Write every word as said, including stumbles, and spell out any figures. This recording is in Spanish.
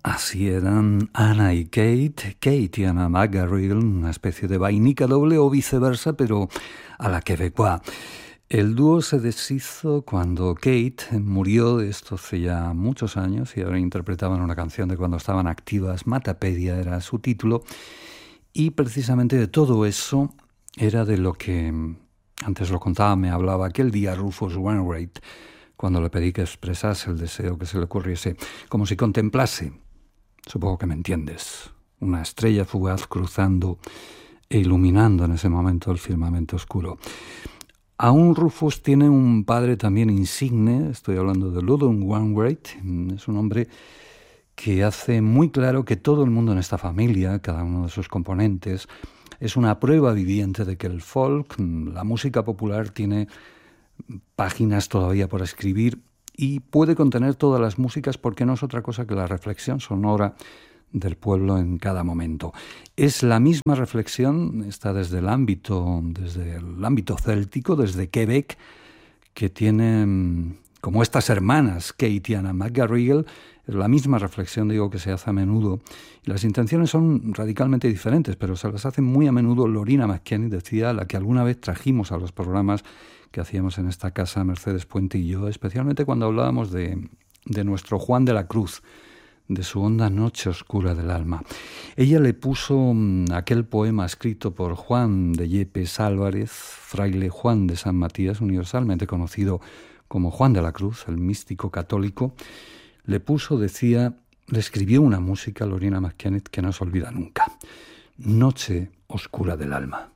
Así eran Anna y Kate, Kate y Anna McGarrigle, una especie de vainica doble o viceversa, pero a la quebecois. El dúo se deshizo cuando Kate murió, de esto hace ya muchos años, y ahora interpretaban una canción de cuando estaban activas, Matapedia era su título, y precisamente de todo eso era de lo que, antes lo contaba, me hablaba aquel día Rufus Wainwright, cuando le pedí que expresase el deseo que se le ocurriese, como si contemplase, supongo que me entiendes, una estrella fugaz cruzando e iluminando en ese momento el firmamento oscuro. Aún Rufus tiene un padre también insigne, estoy hablando de Ludwig Wainwright, es un hombre que hace muy claro que todo el mundo en esta familia, cada uno de sus componentes, es una prueba viviente de que el folk, la música popular, tiene páginas todavía por escribir y puede contener todas las músicas porque no es otra cosa que la reflexión sonora del pueblo en cada momento. Es la misma reflexión, está desde el ámbito, desde el ámbito céltico, desde Quebec, que tiene como estas hermanas, Kate y Anna McGarrigle, la misma reflexión, digo, que se hace a menudo. Y las intenciones son radicalmente diferentes, pero se las hace muy a menudo. Lorena McKennitt decía, la que alguna vez trajimos a los programas que hacíamos en esta casa, Mercedes Puente y yo, especialmente cuando hablábamos de, de nuestro Juan de la Cruz, de su honda noche oscura del alma. Ella le puso um, aquel poema escrito por Juan de Yepes Álvarez, fraile Juan de San Matías, universalmente conocido como Juan de la Cruz, el místico católico, le puso, decía, le escribió una música, Lorena McKennitt, que no se olvida nunca. Noche oscura del alma.